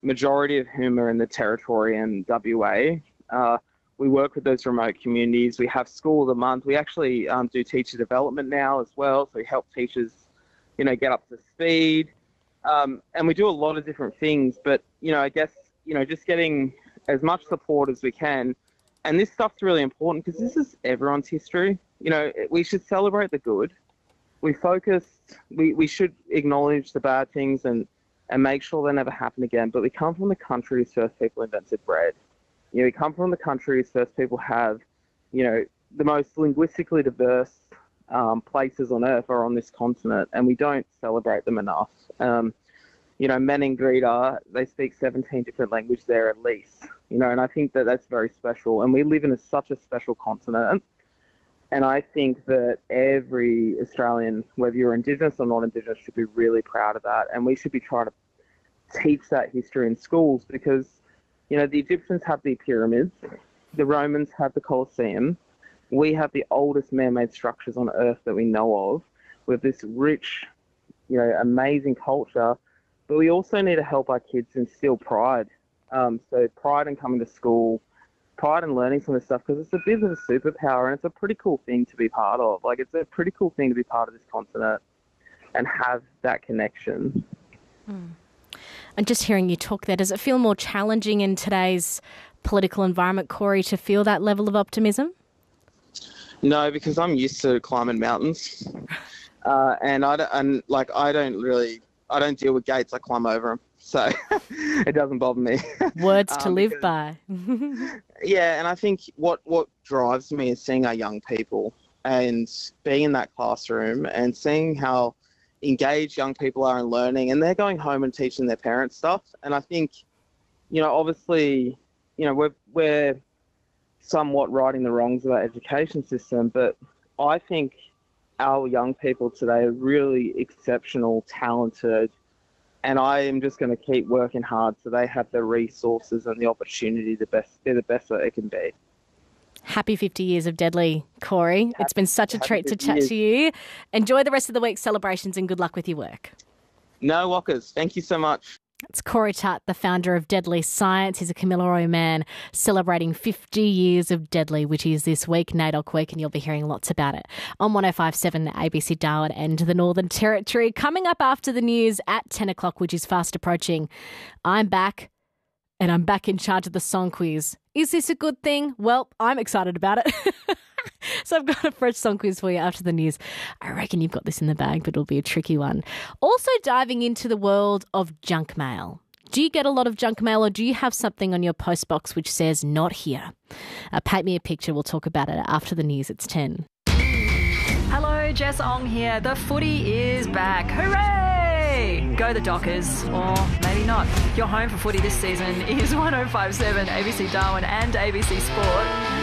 majority of whom are in the Territory and WA. We work with those remote communities. We have School of the Month. We actually do teacher development now as well. So we help teachers, get up to speed. And we do a lot of different things. But, I guess, just getting as much support as we can. And this stuff's really important because this is everyone's history. We should celebrate the good. We should acknowledge the bad things and make sure they never happen again. But we come from the country whose first people invented bread. We come from the country whose first people have, the most linguistically diverse places on Earth are on this continent, and we don't celebrate them enough. Meningrida, they speak 17 different languages there at least, and I think that that's very special. And we live in such a special continent. And I think that every Australian, whether you're Indigenous or not Indigenous, should be really proud of that. And we should be trying to teach that history in schools because, the Egyptians have the pyramids, the Romans have the Colosseum. We have the oldest man-made structures on Earth that we know of with this rich, amazing culture. But we also need to help our kids instill pride. So pride in coming to school, pride in learning some of this stuff, because it's a bit of a superpower and it's a pretty cool thing to be part of. Like, it's a pretty cool thing to be part of this continent and have that connection. And just hearing you talk there, does it feel more challenging in today's political environment, Corey, to feel that level of optimism? No, because I'm used to climbing mountains, and I don't deal with gates. I climb over them, so it doesn't bother me. Words to live by. Yeah, and I think what drives me is seeing our young people and being in that classroom and seeing how engaged young people are in learning, and they're going home and teaching their parents stuff. And I think, obviously, we're somewhat righting the wrongs of our education system, but I think our young people today are really exceptional, talented, and I am just going to keep working hard so they have the resources and the opportunity to be the best that they can be. Happy 50 years of Deadly, Corey. It's been such a treat to chat to you. Enjoy the rest of the week's celebrations and good luck with your work. No walkers. Thank you so much. It's Corey Tutt, the founder of Deadly Science. He's a Kamilaroi man celebrating 50 years of Deadly, which is this week, NAIDOC week, and you'll be hearing lots about it on 105.7, the ABC Darwin and the Northern Territory. Coming up after the news at 10 o'clock, which is fast approaching, I'm back. And I'm back in charge of the song quiz. Is this a good thing? Well, I'm excited about it. So I've got a fresh song quiz for you after the news. I reckon you've got this in the bag, but it'll be a tricky one. Also diving into the world of junk mail. Do you get a lot of junk mail, or do you have something on your postbox which says not here? Paint me a picture. We'll talk about it after the news. It's 10. Hello, Jess Ong here. The footy is back. Hooray! Go the Dockers, or maybe not. Your home for footy this season is 105.7 ABC Darwin and ABC Sport.